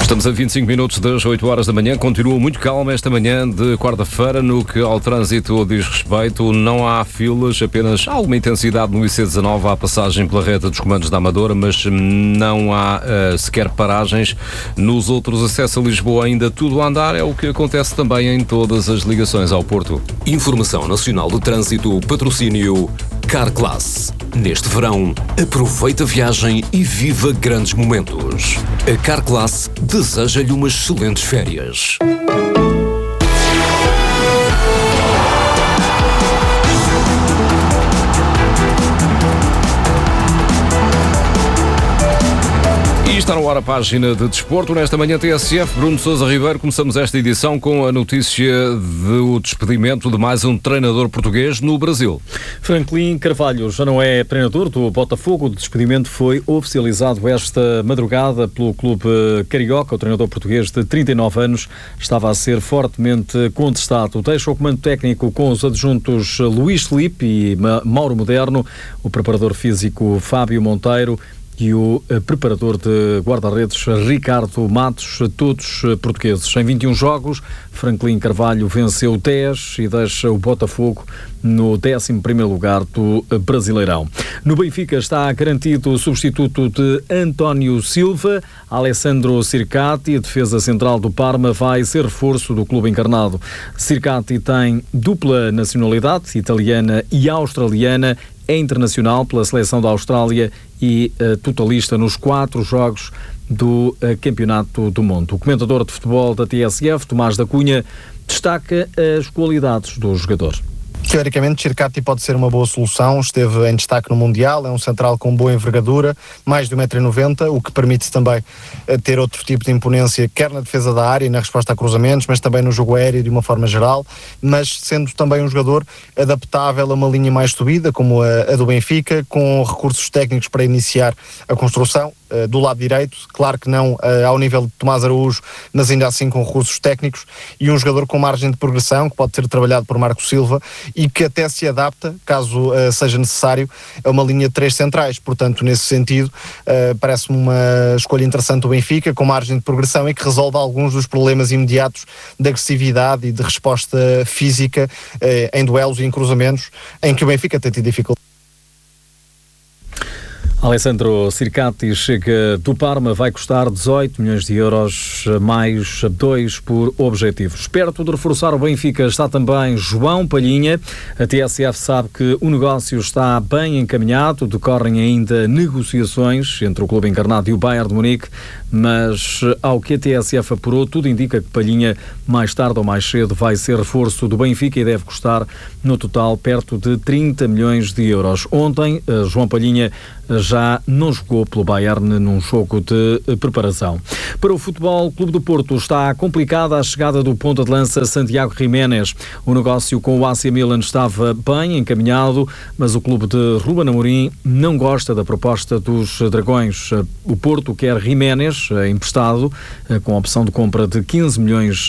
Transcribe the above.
Estamos a 25 minutos das 8 horas da manhã. Continua muito calma esta manhã de quarta-feira. No que ao trânsito diz respeito, não há filas, apenas alguma intensidade no IC19 à passagem pela reta dos comandos da Amadora, mas não há sequer paragens. Nos outros acessos a Lisboa ainda tudo a andar, é o que acontece também em todas as ligações ao Porto. Informação Nacional de Trânsito, patrocínio Carclass. Neste verão, aproveita a viagem e viva grandes momentos. A Carclass deseja-lhe umas excelentes férias. E está no ar a página de desporto. Nesta manhã TSF, Bruno Sousa Ribeiro, começamos esta edição com a notícia do despedimento de mais um treinador português no Brasil. Franklin Carvalho já não é treinador do Botafogo. O despedimento foi oficializado esta madrugada pelo clube carioca. O treinador português de 39 anos estava a ser fortemente contestado. Deixa o comando técnico com os adjuntos Luís Filipe e Mauro Moderno, o preparador físico Fábio Monteiro e o preparador de guarda-redes Ricardo Matos, todos portugueses. Em 21 jogos, Franklin Carvalho venceu 10 e deixa o Botafogo no 11º lugar do Brasileirão. No Benfica está garantido o substituto de António Silva. Alessandro Circati, defesa central do Parma, vai ser reforço do clube encarnado. Circati tem dupla nacionalidade, italiana e australiana, é internacional pela seleção da Austrália e totalista nos 4 jogos do Campeonato do Mundo. O comentador de futebol da TSF, Tomás da Cunha, destaca as qualidades do jogador. Teoricamente, Circati pode ser uma boa solução, esteve em destaque no Mundial, é um central com boa envergadura, mais de 1,90 m, o que permite também ter outro tipo de imponência, quer na defesa da área e na resposta a cruzamentos, mas também no jogo aéreo de uma forma geral, mas sendo também um jogador adaptável a uma linha mais subida, como a do Benfica, com recursos técnicos para iniciar a construção. Do lado direito, claro que não ao nível de Tomás Araújo, mas ainda assim com recursos técnicos, e um jogador com margem de progressão, que pode ser trabalhado por Marco Silva e que até se adapta, caso seja necessário, a uma linha de 3 centrais. Portanto, nesse sentido, parece-me uma escolha interessante do Benfica, com margem de progressão e que resolve alguns dos problemas imediatos de agressividade e de resposta física em duelos e em cruzamentos, em que o Benfica tem tido dificuldade. Alessandro Circati chega do Parma, vai custar 18 milhões de euros, mais 2 por objetivos. Perto de reforçar o Benfica está também João Palhinha. A TSF sabe que o negócio está bem encaminhado, decorrem ainda negociações entre o clube encarnado e o Bayern de Munique, mas ao que a TSF apurou, tudo indica que Palhinha, mais tarde ou mais cedo, vai ser reforço do Benfica e deve custar, no total, perto de 30 milhões de euros. Ontem, João Palhinha já não jogou pelo Bayern num jogo de preparação. Para o Futebol Clube do Porto está complicada a chegada do ponta de lança Santiago Jiménez. O negócio com o AC Milan estava bem encaminhado, mas o clube de Ruben Amorim não gosta da proposta dos Dragões. O Porto quer Jiménez emprestado, com a opção de compra de 15 milhões